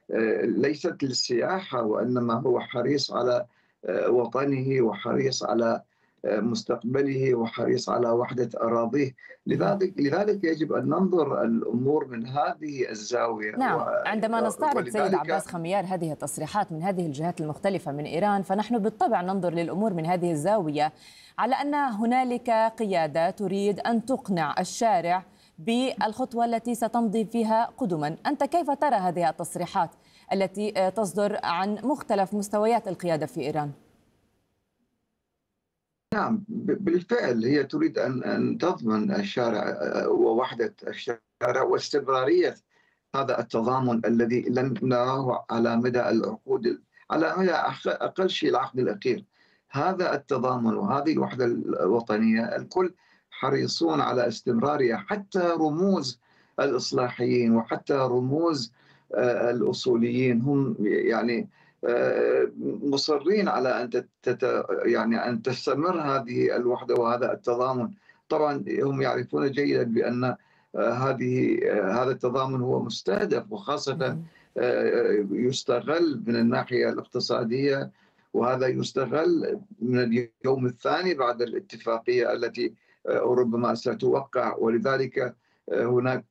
ليست للسياحة، وإنما هو حريص على وطنه، وحريص على مستقبله، وحريص على وحدة أراضيه. لذلك يجب أن ننظر الأمور من هذه الزاوية نعم، عندما نستعرض سيد ولذلك عباس خميار هذه التصريحات من هذه الجهات المختلفة من إيران، فنحن بالطبع ننظر للأمور من هذه الزاوية، على أن هنالك قيادة تريد أن تقنع الشارع بالخطوة التي ستمضي فيها قدما. أنت كيف ترى هذه التصريحات التي تصدر عن مختلف مستويات القيادة في إيران؟ نعم، بالفعل هي تريد أن تضمن الشارع ووحدة الشارع واستمرارية هذا التضامن الذي لم نراه على مدى العقود، على مدى أقل شيء العقد الأخير. هذا التضامن وهذه الوحدة الوطنية الكل حريصون على استمرارها، حتى رموز الإصلاحيين وحتى رموز الأصوليين هم يعني مصرين على أن يعني أن تستمر هذه الوحدة وهذا التضامن. طبعا هم يعرفون جيدا بأن هذا التضامن هو مستهدف، وخاصة يستغل من الناحية الاقتصادية، وهذا يستغل من اليوم الثاني بعد الاتفاقية التي ربما ستوقع. ولذلك هناك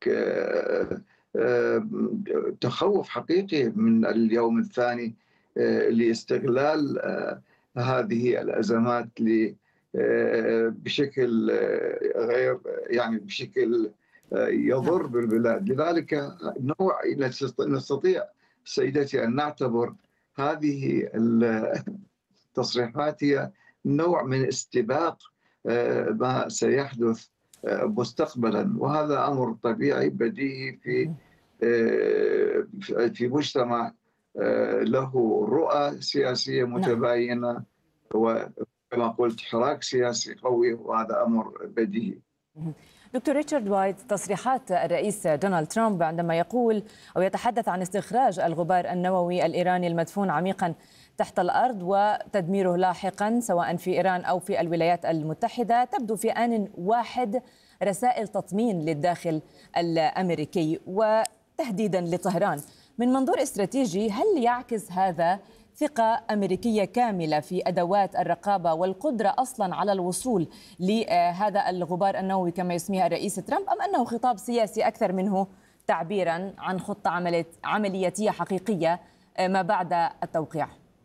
تخوف حقيقي من اليوم الثاني لاستغلال هذه الأزمات بشكل غير، يعني بشكل يضر نعم. بالبلاد. لذلك نستطيع سيدتي أن نعتبر هذه التصريحات هي نوع من استباق ما سيحدث مستقبلا، وهذا أمر طبيعي بديهي في مجتمع له رؤى سياسية نعم. متباينة، وكما قلت حراك سياسي قوي، وهذا أمر بديهي. دكتور ريتشارد وايت، تصريحات الرئيس دونالد ترامب عندما يقول أو يتحدث عن استخراج الغبار النووي الإيراني المدفون عميقا تحت الأرض وتدميره لاحقا سواء في إيران أو في الولايات المتحدة، تبدو في آن واحد رسائل تطمين للداخل الأمريكي وتهديدا لطهران. من منظور استراتيجي، هل يعكس هذا ثقة أمريكية كاملة في أدوات الرقابة والقدرة أصلا على الوصول لهذا الغبار النووي كما يسميها الرئيس ترامب، أم أنه خطاب سياسي أكثر منه تعبيرا عن خطة عملياتية حقيقية ما بعد التوقيع؟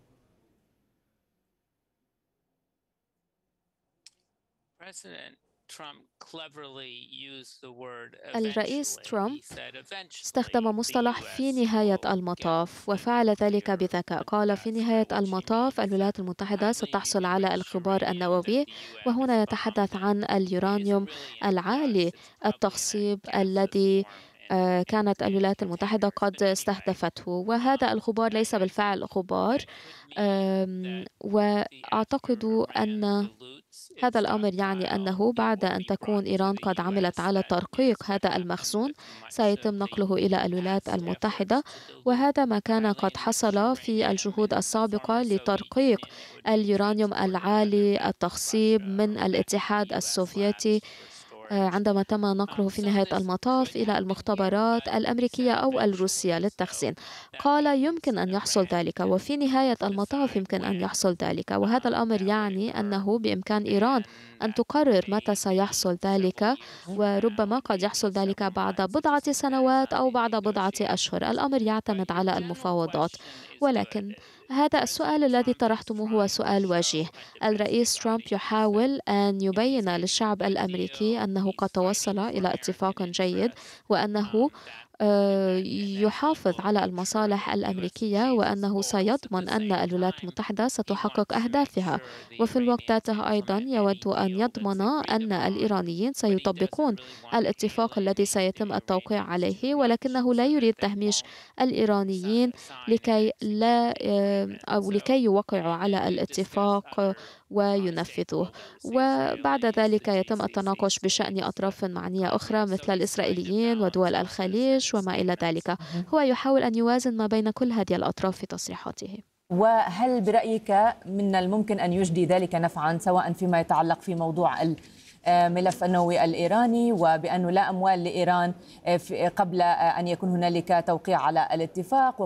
الرئيس ترامب استخدم مصطلح في نهاية المطاف، وفعل ذلك بذكاء. قال في نهاية المطاف الولايات المتحدة ستحصل على الغبار النووي، وهنا يتحدث عن اليورانيوم العالي التخصيب الذي كانت الولايات المتحدة قد استهدفته، وهذا الغبار ليس بالفعل غبار. وأعتقد أن هذا الأمر يعني أنه بعد أن تكون إيران قد عملت على ترقيق هذا المخزون سيتم نقله إلى الولايات المتحدة، وهذا ما كان قد حصل في الجهود السابقة لترقيق اليورانيوم العالي التخصيب من الاتحاد السوفيتي عندما تم نقله في نهاية المطاف إلى المختبرات الأمريكية أو الروسية للتخزين. قال يمكن أن يحصل ذلك، وفي نهاية المطاف يمكن أن يحصل ذلك، وهذا الأمر يعني أنه بإمكان إيران أن تقرر متى سيحصل ذلك، وربما قد يحصل ذلك بعد بضعة سنوات أو بعد بضعة أشهر. الأمر يعتمد على المفاوضات، ولكن هذا السؤال الذي طرحتموه هو سؤال وجيه. الرئيس ترامب يحاول أن يبين للشعب الأمريكي أنه قد توصل إلى اتفاق جيد، وأنه يحافظ على المصالح الأمريكية، وأنه سيضمن أن الولايات المتحدة ستحقق أهدافها، وفي الوقت ذاته أيضا يود أن يضمن أن الإيرانيين سيطبقون الاتفاق الذي سيتم التوقيع عليه، ولكنه لا يريد تهميش الإيرانيين لكي يوقعوا على الاتفاق وينفذوه. وبعد ذلك يتم التناقش بشأن أطراف معنية أخرى مثل الإسرائيليين ودول الخليج وما إلى ذلك. هو يحاول أن يوازن ما بين كل هذه الأطراف في تصريحاته. وهل برأيك من الممكن أن يجدي ذلك نفعا سواء فيما يتعلق في موضوع الملف النووي الإيراني، وبأنه لا أموال لإيران قبل أن يكون هنالك توقيع على الاتفاق،